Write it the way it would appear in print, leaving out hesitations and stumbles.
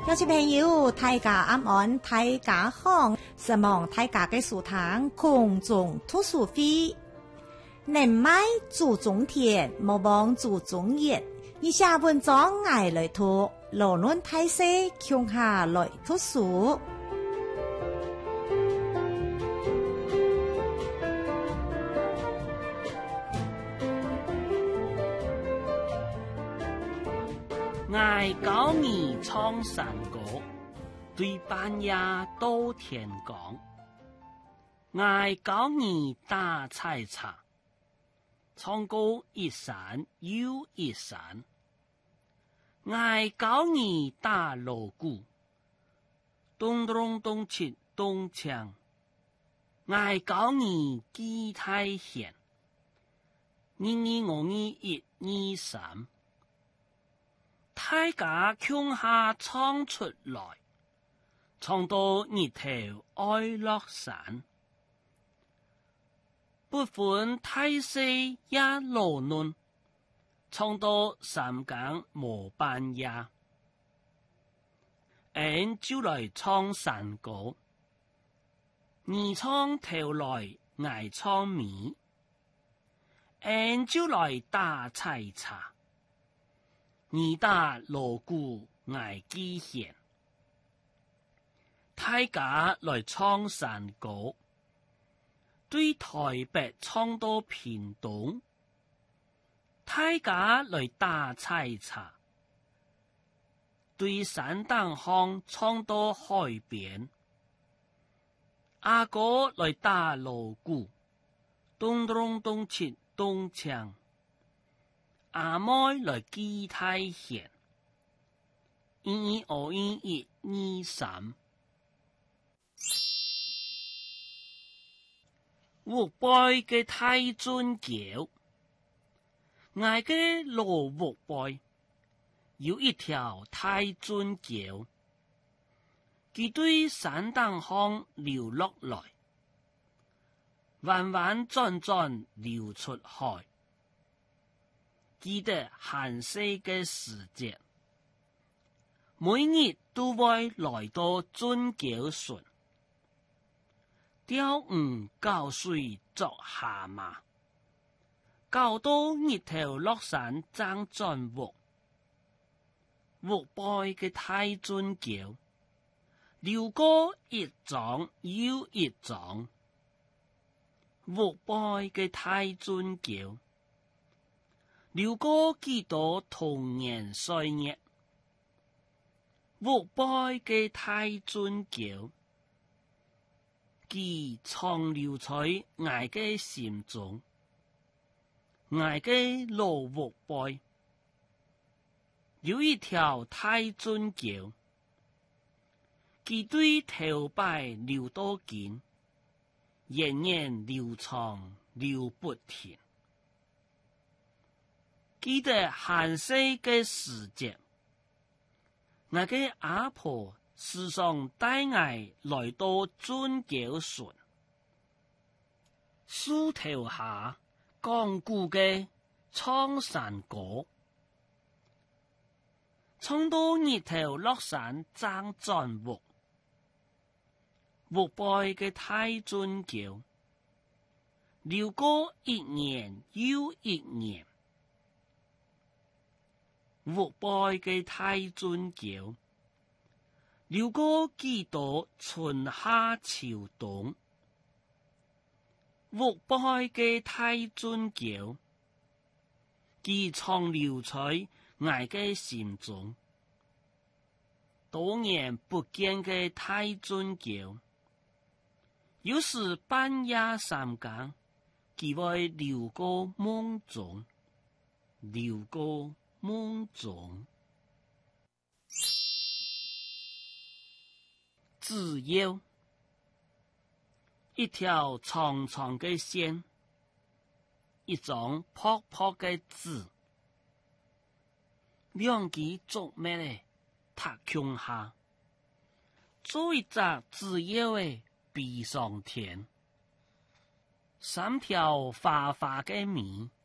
有些朋友，大家安安，大家好，希望大家嘅书堂空中读书会，能买做种田，莫忘做种业。以下文章我来读，罗论大师向下来读书。 我教你唱山歌，对半夜到天光。我教你打采茶，唱歌一山又一山。我教你打锣鼓，咚咚咚切咚锵。我教你記太弦，你我一二三。大家向下唱出來，唱到日頭愛落山。不分大細也羅論，唱到三更無半夜。俺就來唱山歌，你唱頭來我唱尾，俺就來打采茶。你打鑼鼓挨機弦，大家來唱山歌，對台北唱到屏東，大家來打采茶，對山東巷唱到海邊，阿哥來打鑼鼓，咚咚咚切咚锵。阿妹來記太弦，一二三。湖北嘅太尊橋，我嘅羅湖北有一條太尊橋，佢對山東巷流落來，彎彎轉轉流出海。記得寒舍嘅時節，每日都會來到尊橋船，釣魚搞水作蛤蟆，搞到日頭落山爭轉湖。湖北嘅太尊橋，流過一樁又一樁。湖北嘅太尊橋，流過幾多童年歲月，湖北嘅太尊橋，佢長留在我嘅心中。我嘅羅湖北有一條太尊橋，佢對頭擺流到近，源遠流長流不停。記得寒舍嘅時節，我嘅阿婆時常帶我來到尊橋船，樹頭下講古嘅唱山歌，唱到日頭落山爭轉湖。湖北嘅太尊橋，流過一年又一年。湖北嘅太尊橋，流過幾多春夏秋冬。湖北嘅太尊橋，佢長留在我嘅心中。多年不見嘅太尊橋，有時半夜三更，佢會流過夢中，流過夢中。只有一條長長嘅線，一張薄薄嘅紙，兩支竹篾咧踏向下，做一隻自由嘅飛上天。三條花花嘅米，